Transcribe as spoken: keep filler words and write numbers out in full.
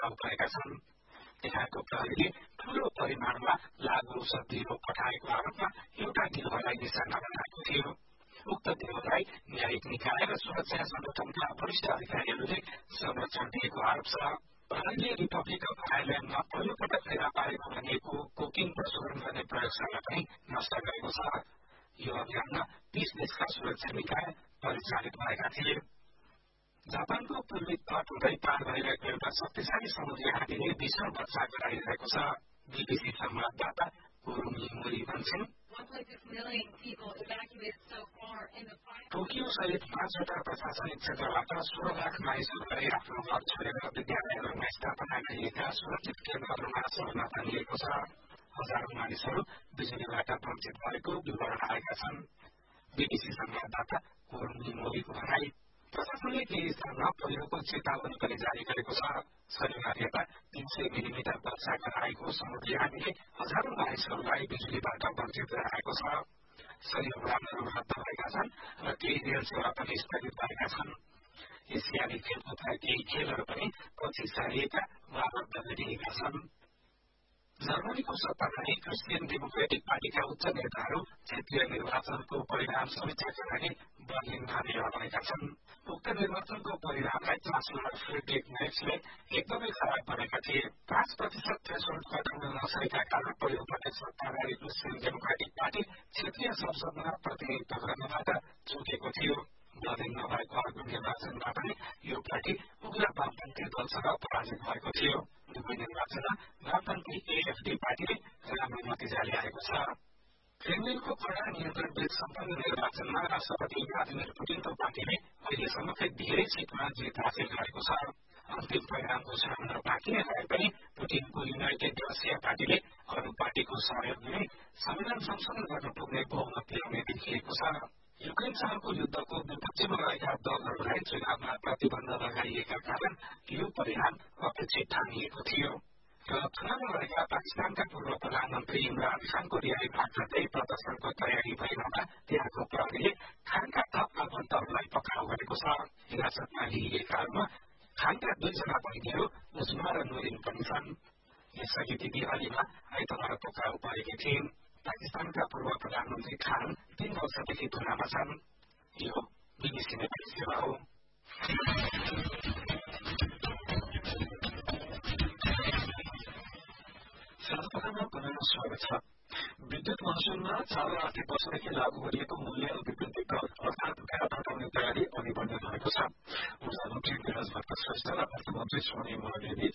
पक्राउ परेका छन्। त्यहाँको प्रहरीले ठूलो परिमाणमा लागू औषध गिरोह पठाएको आरोपमा एउटा गिरोहलाई निशाना बनाएको थियो। उक्त गिरोहलाई न्यायिक निकाय र सुरक्षा संगठनका वरिष्ठ अधिकारीहरूले संरक्षण दिएको आरोप छ। प्रहरीले रिपब्लिकन आइल्याण्डमा पहिलो पटक फेला पारेको भनिएको कोकिन प्रशोधन गर्ने प्रयोगशाला पनि नष्ट गरेको छ। यो अभियानमा तीस देशका सुरक्षा निकाय परिचालित भएका थिए। जापानको पूर्वी तट हुँदै पार भइरहेको एउटा शक्तिशाली समुद्री हात्तीले भीषण वर्षा गराइरहेको छ। बीबीसी संवाददाता कुरुमी मोरी भन्छन्, टोकियो सहित पाँचवटा प्रशासनिक क्षेत्रबाट सोह्र लाख मानिसहरूलाई आफ्नो घर छोडेर विद्यालयहरूमा स्थापना गरिएका सुरक्षित केन्द्रहरूमा सर्न भनिएको छ। हजारौं मानिसहरू बिजुलीबाट वञ्चित भएको विवरण आएका छन्। बीबीसी संवाददाता कुरुमी मोरीको भनाई, प्रशासनले केही स्थानमा पहिरोको चेतावनी पनि जारी गरेको छ। शनिबार यता तीन सय मिलिमिटर वर्षा गराएको समुद्री हात्तीले हजारौं मानिसहरूलाई बिजुलीबाट वञ्चित गराएको छ। सय उडानहरू रद्द भएका छन् र केही रेल सेवा पनि स्थगित भएका छन्। एसियाली खेलकुदका केही खेलहरू पनि पछि सारिएका वा रद्द गरिएका छन्। जर्मनीको सत्ताधारी क्रिस्चियन डेमोक्रेटिक पार्टीका उच्च नेताहरू क्षेत्रीय निर्वाचनको परिणाम समीक्षाका लागि बर्लिनमा भेला भएका छन्। उक्त निर्वाचनको परिणामलाई चान्सलर फ्रेडरिक मेर्सले एकदमै खराब भनेका थिए। पाँच प्रतिशत थ्रेसोल्ड घटाउन नसकेका कारण पहिलो पटक सत्ताधारी क्रिस्चियन डेमोक्रेटिक पार्टी क्षेत्रीय संसदमा प्रतिनिधित्व गर्नबाट चुकेको थियो। बर्लिनमा भएको अर्को निर्वाचनमा पनि यो पार्टी उग्र वामपन्थी दलसँग पराजित भएको थियो। दुवै निर्वाचनमा वामपन्थी एएफडी पार्टीले राम्रो नतिजा ल्याएको छ। क्रेमलिनको कडा नियन्त्रणबीच सम्पन्न निर्वाचनमा राष्ट्रपति भ्लादिमिर पुटिनको पार्टीले अहिलेसम्मकै धेरै सीटमा जित हासिल गरेको छ। अन्तिम परिणाम घोषणा हुन बाँकी नै रहे पनि पुटिनको युनाइटेड रसिया पार्टीले अरू पार्टीको सहयोग लिँदै संविधान संशोधन गर्न पुग्ने बहुमत ल्याउने देखिएको छ। युक्रेनसँगको युद्धको विपक्षमा रहेका दलहरूलाई चुनावमा प्रतिबन्ध लगाइएका कारण यो परिणाम अपेक्षित ठानिएको थियो। र चुनावमा रहेका पाकिस्तानका पूर्व प्रधानमन्त्री इमरान खानको रिहाई माग गर्दै प्रदर्शनको तयारी भइरहँदा त्यहाँको प्रहरीले खानका थप आफन्तहरूलाई पक्राउ गरेको छ। हिरासतमा लिइएकाहरूमा खानका दुईजना बहिनीहरू उजमा र नुरिन पनि छन्। यसअघि दिवालीमा आइतबार पक्राउ परेकी थिइन्। पाकिस्तानका पूर्व प्रधानमन्त्री खान तीन वर्षदेखि थुनामा छन्। यो बीबीसी नेपाली सेवा हो। संस्थानमा पुनः स्वागत छ। विद्युत महसुलमा चालु आर्थिक वर्षदेखि लागू गरिएको मूल्य अभिवृद्धि कर अर्थात भ्याट हटाउने तयारी अघि बढ्दै गएको छ। ऊर्जा मन्त्री निरज भट्ट श्रेष्ठ र अर्थमन्त्री स्वर्णिम महर्जनले